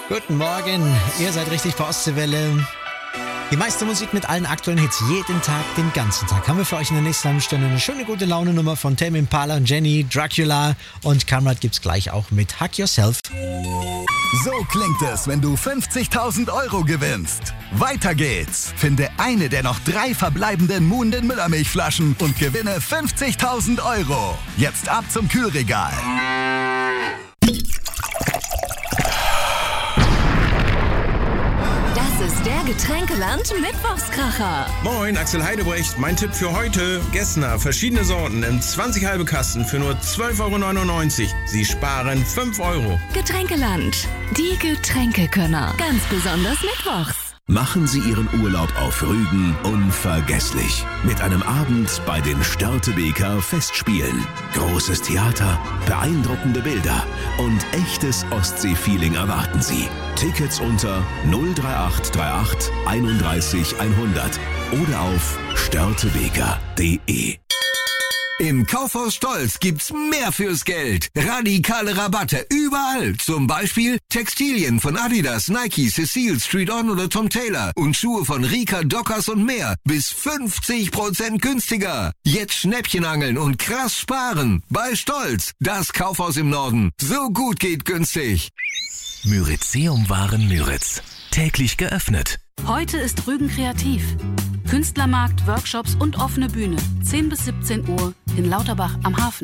Guten Morgen, ihr seid richtig bei Ostseewelle. Die meiste Musik mit allen aktuellen Hits, jeden Tag, den ganzen Tag. Haben wir für euch in der nächsten halben Stunde eine schöne gute Laune-Nummer von Tame Impala und Jenny, Dracula und Kamrat gibt's gleich auch mit Hug Yourself. So klingt es, wenn du 50.000 Euro gewinnst. Weiter geht's. Finde eine der noch 3 verbleibenden Muhnden Müllermilchflaschen und gewinne 50.000 Euro. Jetzt ab zum Kühlregal. Das ist der Getränkeland Mittwochskracher. Moin, Axel Heidebrecht. Mein Tipp für heute: Gessner, verschiedene Sorten im 20 halbe Kasten für nur 12,99 €. Sie sparen 5 €. Getränkeland, die Getränkekönner. Ganz besonders mittwochs. Machen Sie Ihren Urlaub auf Rügen unvergesslich. Mit einem Abend bei den Störtebeker Festspielen. Großes Theater, beeindruckende Bilder und echtes Ostsee-Feeling erwarten Sie. Tickets unter 03838 31 100 oder auf störtebeker.de. Im Kaufhaus Stolz gibt's mehr fürs Geld. Radikale Rabatte überall. Zum Beispiel Textilien von Adidas, Nike, Cecile, Street On oder Tom Taylor. Und Schuhe von Rika, Dockers und mehr. Bis 50% günstiger. Jetzt Schnäppchen angeln und krass sparen. Bei Stolz. Das Kaufhaus im Norden. So gut geht günstig. Myrizeum-Waren Müritz. Täglich geöffnet. Heute ist Rügen kreativ. Künstlermarkt, Workshops und offene Bühne. 10 bis 17 Uhr in Lauterbach am Hafen.